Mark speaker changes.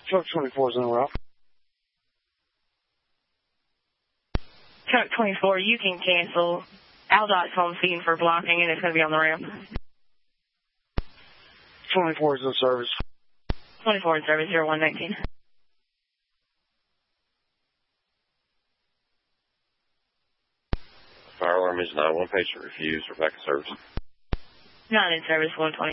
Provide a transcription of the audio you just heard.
Speaker 1: Truck 24 is on the route.
Speaker 2: Truck 24, you can cancel. Aldot's on scene for blocking, and it's going to be on the ramp.
Speaker 1: 24 is in service.
Speaker 2: 24 in service, 0119.
Speaker 3: Fire alarm is 9-1 patient refused or back in service.
Speaker 2: 9 in service, 120.